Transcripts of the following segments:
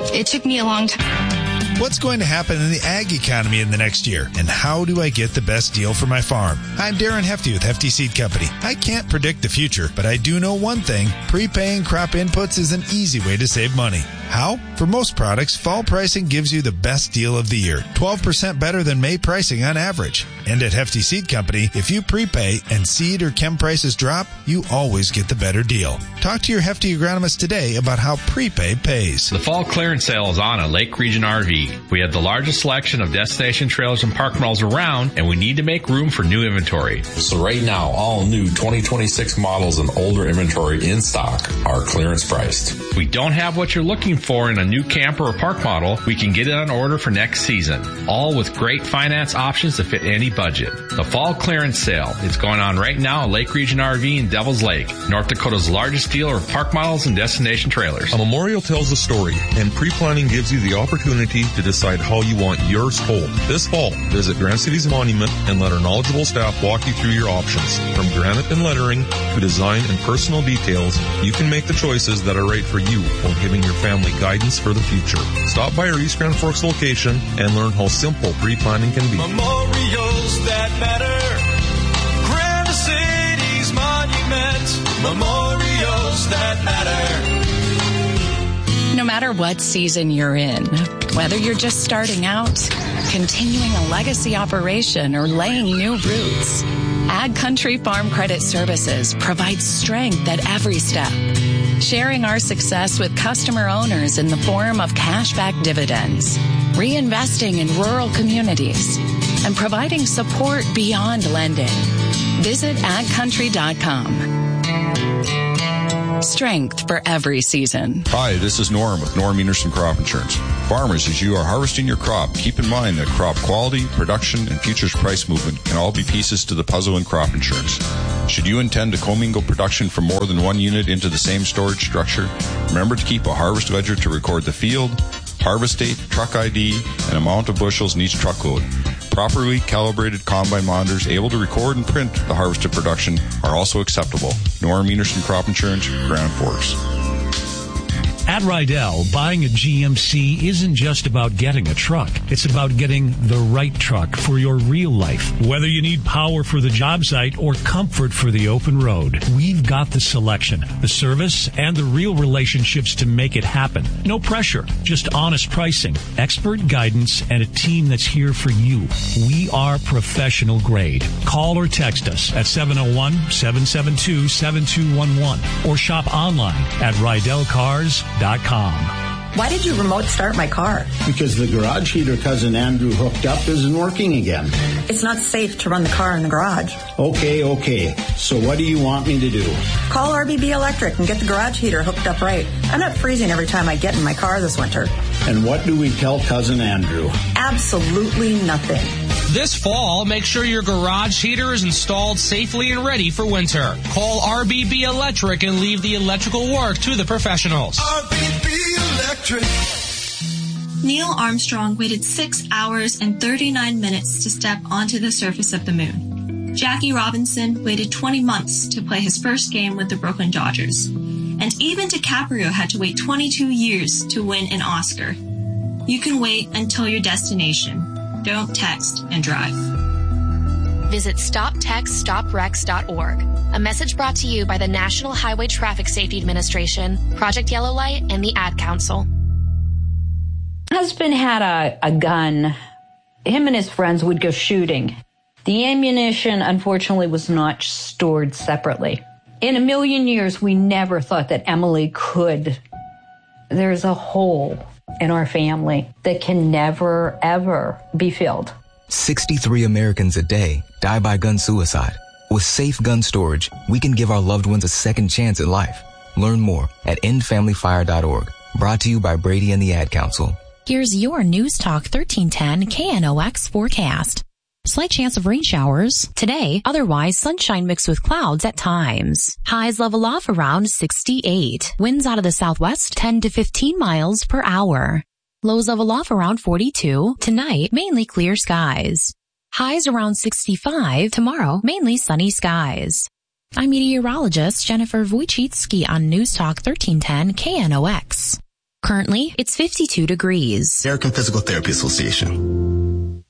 It took me a long time. What's going to happen in the ag economy in the next year? And how do I get the best deal for my farm? I'm Darren Hefty with Hefty Seed Company. I can't predict the future, but I do know one thing. Prepaying crop inputs is an easy way to save money. How? For most products, fall pricing gives you the best deal of the year. 12% better than May pricing on average. And at Hefty Seed Company, if you prepay and seed or chem prices drop, you always get the better deal. Talk to your Hefty agronomist today about how prepay pays. The fall clearance sale is on at Lake Region RV. We have the largest selection of destination trailers and park models around, and we need to make room for new inventory. So right now, all new 2026 models and older inventory in stock are clearance priced. We don't have what you're looking for in a new camper or park model. We can get it on order for next season, all with great finance options to fit any budget. The fall clearance sale is going on right now at Lake Region RV in Devil's Lake, North Dakota's largest dealer of park models and destination trailers. A memorial tells a story, and pre-planning gives you the opportunity to decide how you want yours told. This fall, visit Grand City's Monument and let our knowledgeable staff walk you through your options. From granite and lettering to design and personal details, you can make the choices that are right for you while giving your family guidance for the future. Stop by our East Grand Forks location and learn how simple pre-planning can be. Memorials that matter. Grand City's Monument. Memorials that matter. No matter what season you're in, whether you're just starting out, continuing a legacy operation, or laying new roots, Ag Country Farm Credit Services provides strength at every step, sharing our success with customer owners in the form of cashback dividends, reinvesting in rural communities, and providing support beyond lending. Visit agcountry.com. Strength for every season. Hi, this is Norm with Norm Enerson Crop Insurance. Farmers, as you are harvesting your crop, keep in mind that crop quality, production, and futures price movement can all be pieces to the puzzle in crop insurance. Should you intend to commingle production from more than one unit into the same storage structure, remember to keep a harvest ledger to record the field, harvest date, truck ID, and amount of bushels in each truckload. Properly calibrated combine monitors able to record and print the harvested production are also acceptable. Norm Enerson Crop Insurance, Grand Forks. At Rydell, buying a GMC isn't just about getting a truck. It's about getting the right truck for your real life. Whether you need power for the job site or comfort for the open road, we've got the selection, the service, and the real relationships to make it happen. No pressure, just honest pricing, expert guidance, and a team that's here for you. We are professional grade. Call or text us at 701-772-7211 or shop online at RydellCars.com. Why did you remote start my car? Because the garage heater Cousin Andrew hooked up isn't working again. It's not safe to run the car in the garage. Okay. So what do you want me to do? Call RBB Electric and get the garage heater hooked up right. I'm not freezing every time I get in my car this winter. And what do we tell Cousin Andrew? Absolutely nothing. This fall, make sure your garage heater is installed safely and ready for winter. Call RBB Electric and leave the electrical work to the professionals. RBB Electric. Neil Armstrong waited 6 hours and 39 minutes to step onto the surface of the moon. Jackie Robinson waited 20 months to play his first game with the Brooklyn Dodgers. And even DiCaprio had to wait 22 years to win an Oscar. You can wait until your destination. Don't text and drive. Visit StopTextStopWrecks.org. A message brought to you by the National Highway Traffic Safety Administration, Project Yellow Light, and the Ad Council. Husband had a gun. Him and his friends would go shooting. The ammunition, unfortunately, was not stored separately. In a million years, we never thought that Emily could. There's a hole in our family that can never, ever be filled. 63 Americans a day die by gun suicide. With safe gun storage, we can give our loved ones a second chance at life. Learn more at endfamilyfire.org. Brought to you by Brady and the Ad Council. Here's your News Talk 1310 KNOX forecast. Slight chance of rain showers today, otherwise sunshine mixed with clouds at times. Highs level off around 68. Winds out of the southwest 10 to 15 miles per hour. Lows level off around 42. Tonight, mainly clear skies. Highs around 65. Tomorrow, mainly sunny skies. I'm meteorologist Jennifer Wojcicki on News Talk 1310 KNOX. Currently, it's 52 degrees. American Physical Therapy Association.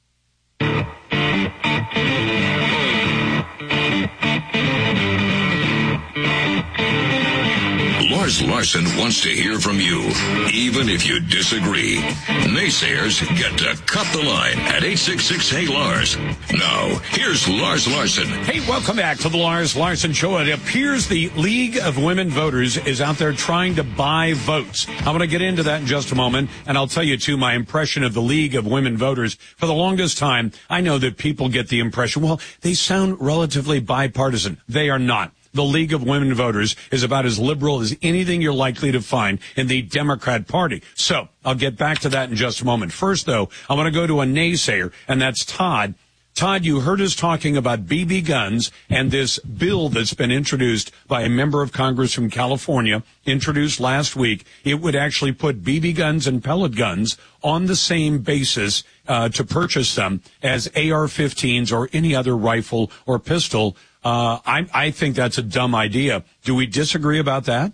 Lars Larson wants to hear from you, even if you disagree. Naysayers get to cut the line at 866-HEY-LARS. Now, here's Lars Larson. Hey, welcome back to the Lars Larson Show. It appears the League of Women Voters is out there trying to buy votes. I'm going to get into that in just a moment, and I'll tell you, too, my impression of the League of Women Voters. For the longest time, I know that people get the impression, well, they sound relatively bipartisan. They are not. The League of Women Voters is about as liberal as anything you're likely to find in the Democrat Party. So I'll get back to that in just a moment. First, though, I want to go to a naysayer, and that's Todd. Todd, you heard us talking about BB guns and this bill that's been introduced by a member of Congress from California, introduced last week. It would actually put BB guns and pellet guns on the same basis to purchase them as AR-15s or any other rifle or pistol. I think that's a dumb idea. Do we disagree about that?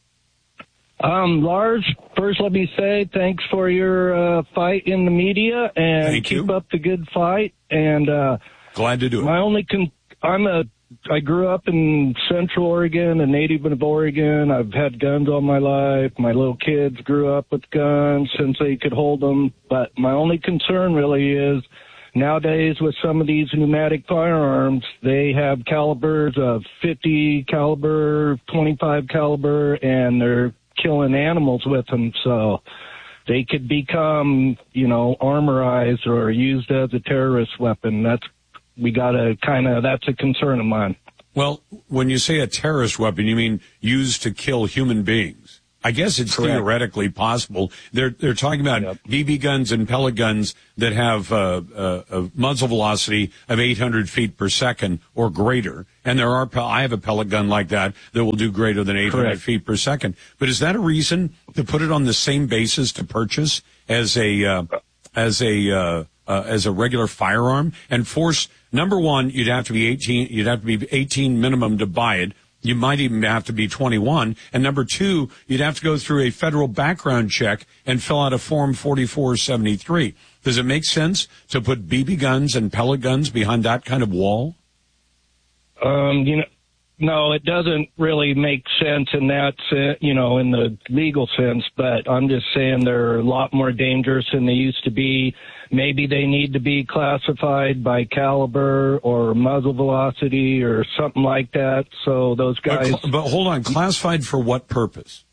Lars, first let me say thanks for your fight in the media, and Thank you. Keep up the good fight. And glad to do it. I grew up in Central Oregon, a native of Oregon. I've had guns all my life. My little kids grew up with guns since they could hold them. But my only concern really is nowadays with some of these pneumatic firearms, they have calibers of 50 caliber, 25 caliber, and they're killing animals with them. So they could become, armorized or used as a terrorist weapon. That's a concern of mine. Well, when you say a terrorist weapon, you mean used to kill human beings. I guess it's Correct. Theoretically possible. They're talking about BB guns and pellet guns that have a muzzle velocity of 800 feet per second or greater. And I have a pellet gun like that will do greater than 800 Correct. feet per second. But is that a reason to put it on the same basis to purchase as a regular firearm and force? Number one, you'd have to be 18. You'd have to be 18 minimum to buy it. You might even have to be 21. And number two, you'd have to go through a federal background check and fill out a Form 4473. Does it make sense to put BB guns and pellet guns behind that kind of wall? No, it doesn't really make sense in that, in the legal sense, but I'm just saying they're a lot more dangerous than they used to be. Maybe they need to be classified by caliber or muzzle velocity or something like that. So those guys. But hold on, classified for what purpose?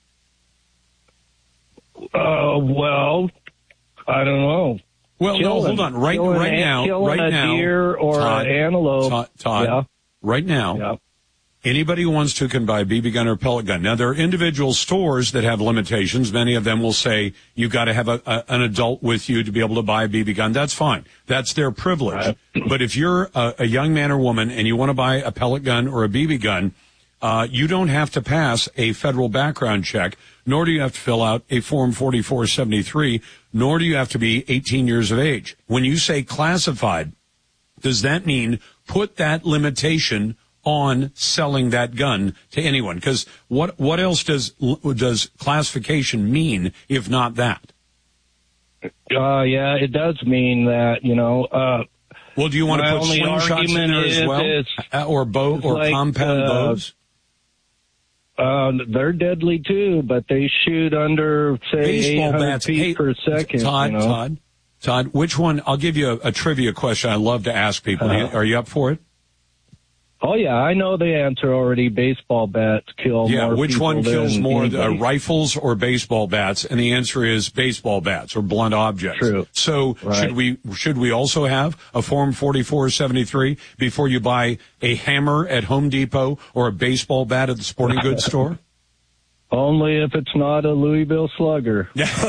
Well, I don't know. Well, no, hold on. Right now, deer or Todd, an antelope. Todd, yeah. Right now. Yeah. Anybody who wants to can buy a BB gun or pellet gun. Now, there are individual stores that have limitations. Many of them will say you've got to have an adult with you to be able to buy a BB gun. That's fine. That's their privilege. Right. But if you're a young man or woman and you want to buy a pellet gun or a BB gun, you don't have to pass a federal background check, nor do you have to fill out a Form 4473, nor do you have to be 18 years of age. When you say classified, does that mean put that limitation on selling that gun to anyone? Because what else does classification mean if not that? Yeah, it does mean that, well, do you want to put slingshots in there as well, or compound bows? They're deadly too, but they shoot under say 800 feet per second. Todd, which one? I'll give you a trivia question. I love to ask people. Are you up for it? Oh, yeah, I know the answer already. Baseball bats kill more people. Yeah, which one kills more, rifles or baseball bats? And the answer is baseball bats or blunt objects. True. So right. should we also have a Form 4473 before you buy a hammer at Home Depot or a baseball bat at the sporting goods store? Only if it's not a Louisville Slugger.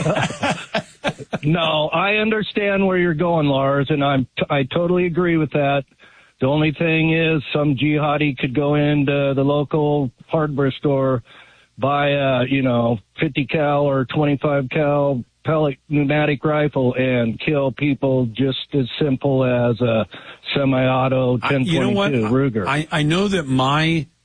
No, I understand where you're going, Lars, and I totally agree with that. The only thing is some jihadi could go into the local hardware store, buy a, 50 cal or 25 cal pellet pneumatic rifle and kill people just as simple as a semi-auto 1022 Ruger. I know that my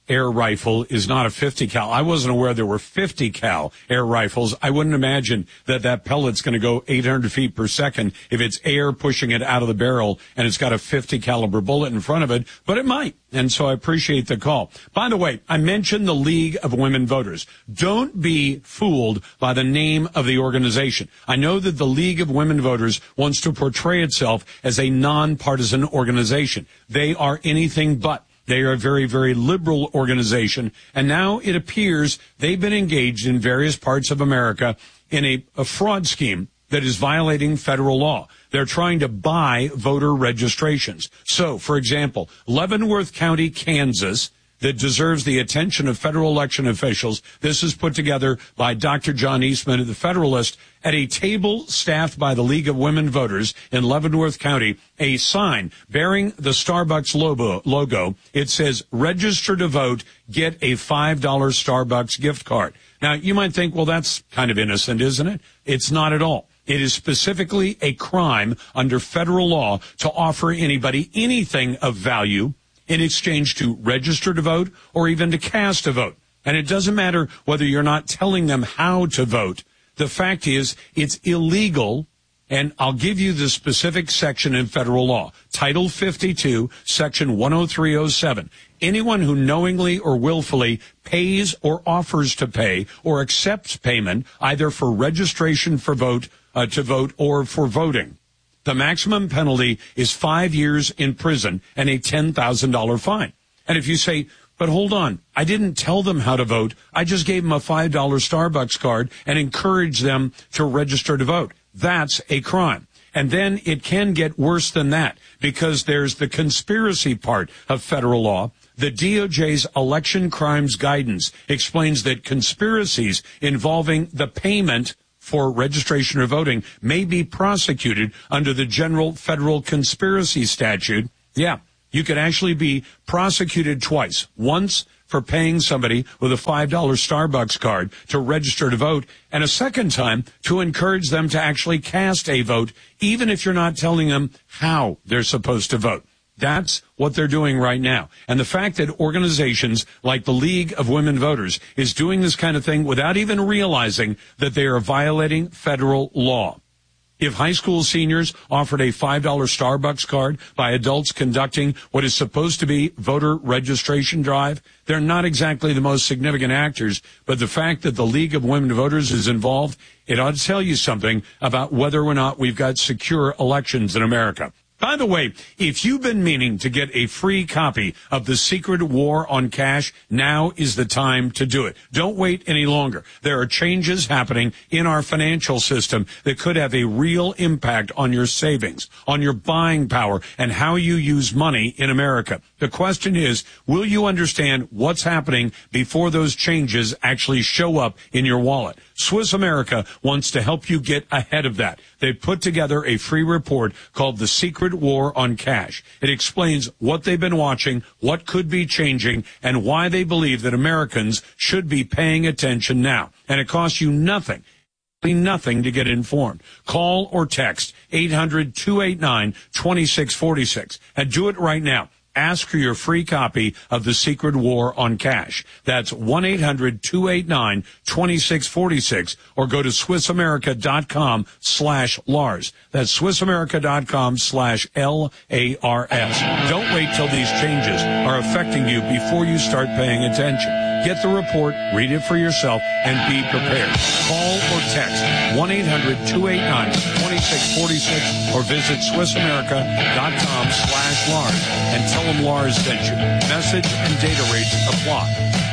air rifle is not a 50 cal. I wasn't aware there were 50 cal air rifles. I wouldn't imagine that pellet's going to go 800 feet per second if it's air pushing it out of the barrel and it's got a 50 caliber bullet in front of it, but it might. And so I appreciate the call. By the way, I mentioned the League of Women Voters. Don't be fooled by the name of the organization. I know that the League of Women Voters wants to portray itself as a nonpartisan organization. They are anything but. They are a very, very liberal organization, and now it appears they've been engaged in various parts of America in a fraud scheme that is violating federal law. They're trying to buy voter registrations. So, for example, Leavenworth County, Kansas, that deserves the attention of federal election officials. This is put together by Dr. John Eastman of the Federalist. At a table staffed by the League of Women Voters in Leavenworth County, a sign bearing the Starbucks logo. It says, "Register to vote, get a $5 Starbucks gift card." Now, you might think, well, that's kind of innocent, isn't it? It's not at all. It is specifically a crime under federal law to offer anybody anything of value in exchange to register to vote or even to cast a vote. And it doesn't matter whether you're not telling them how to vote. The fact is, it's illegal, and I'll give you the specific section in federal law. Title 52, Section 10307. Anyone who knowingly or willfully pays or offers to pay or accepts payment either for registration for vote, to vote or for voting. The maximum penalty is 5 years in prison and a $10,000 fine. And if you say, but hold on, I didn't tell them how to vote. I just gave them a $5 Starbucks card and encouraged them to register to vote. That's a crime. And then it can get worse than that because there's the conspiracy part of federal law. The DOJ's election crimes guidance explains that conspiracies involving the payment for registration or voting may be prosecuted under the general federal conspiracy statute. Yeah, you could actually be prosecuted twice. Once for paying somebody with a $5 Starbucks card to register to vote, and a second time to encourage them to actually cast a vote, even if you're not telling them how they're supposed to vote. That's what they're doing right now. And the fact that organizations like the League of Women Voters is doing this kind of thing without even realizing that they are violating federal law. If high school seniors offered a $5 Starbucks card by adults conducting what is supposed to be voter registration drive, they're not exactly the most significant actors, but the fact that the League of Women Voters is involved, it ought to tell you something about whether or not we've got secure elections in America. By the way, if you've been meaning to get a free copy of The Secret War on Cash, now is the time to do it. Don't wait any longer. There are changes happening in our financial system that could have a real impact on your savings, on your buying power, and how you use money in America. The question is, will you understand what's happening before those changes actually show up in your wallet? Swiss America wants to help you get ahead of that. They've put together a free report called The Secret War on Cash. It explains what they've been watching, what could be changing, and why they believe that Americans should be paying attention now. And it costs you nothing to get informed. Call or text 800-289-2646 and do it right now. Ask for your free copy of The Secret War on Cash. That's 1-800-289-2646 or go to SwissAmerica.com/Lars. That's SwissAmerica.com/LARS. Don't wait till these changes are affecting you before you start paying attention. Get the report, read it for yourself, and be prepared. Call or text 1-800-289-2646 or visit SwissAmerica.com/Lars and tell them Lars sent you. Message and data rates apply.